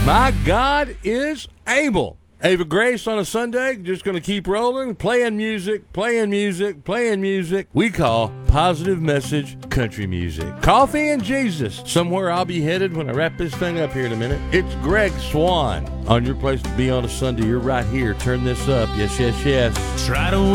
My God is able. Ava Grace on a Sunday, just going to keep rolling, playing music. We call Positive Message Country Music. Coffee and Jesus. Somewhere I'll be headed when I wrap this thing up here in a minute. It's Greg Swan on your place to be on a Sunday. You're right here. Turn this up. Yes. Try to